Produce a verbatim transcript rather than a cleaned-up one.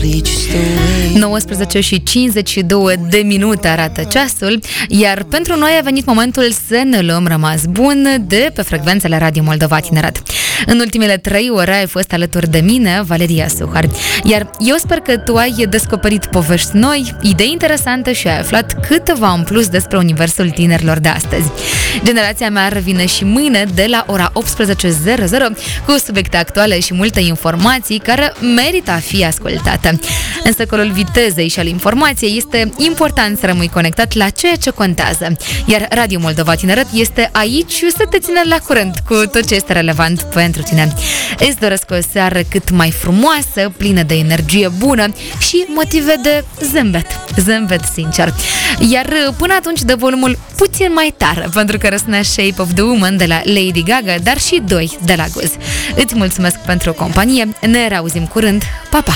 nouăsprezece și cincizeci și două de minute arată ceasul, iar pentru noi a venit momentul să ne luăm rămas bun de pe frecvențele Radio Moldova Tineret. În ultimele trei ore ai fost alături de mine, Valeria Suhar, iar eu sper că tu ai descoperit povești noi, idei interesante și ai aflat câteva în plus despre universul tinerilor de astăzi. Generația mea revine și mâine de la ora optsprezece cu subiecte actuale și multe informații care merită a fi ascultate. În secolul vitezei și al informației este important să rămâi conectat la ceea ce contează, iar Radio Moldova Tineret este aici să te țină la curent cu tot ce este relevant pentru tine. Îți doresc o seară cât mai frumoasă, plină de energie bună și motive de zâmbet, zâmbet sincer. Iar până atunci dă volumul puțin mai tare, pentru că răsună Shape of the Woman de la Lady Gaga, dar și doi de la Guz. Îți mulțumesc pentru companie, ne reauzim curând, pa, pa!